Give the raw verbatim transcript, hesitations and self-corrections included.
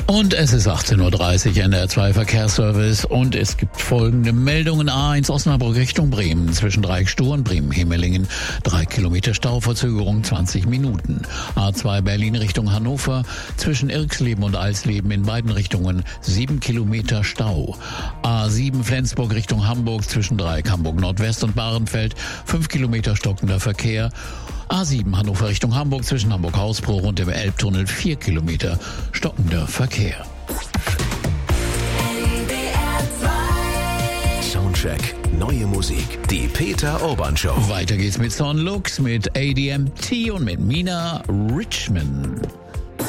Und es ist achtzehn Uhr dreißig, N D R zwei Verkehrsservice und es gibt folgende Meldungen. A eins Osnabrück Richtung Bremen, zwischen Dreieckstuhl und Bremen-Hemelingen, drei Kilometer Stauverzögerung, zwanzig Minuten. A zwei Berlin Richtung Hannover, zwischen Irksleben und Alsleben in beiden Richtungen, sieben Kilometer Stau. A sieben Flensburg Richtung Hamburg, zwischen Dreieck Hamburg Nordwest und Bahrenfeld, fünf Kilometer stockender Verkehr. A sieben Hannover Richtung Hamburg, zwischen Hamburg-Hausbruch und dem Elbtunnel, vier Kilometer stockender Verkehr. Soundcheck, neue Musik, die Peter Urban Show. Weiter geht's mit Son Lux, mit A D M T und mit Mina Richmond.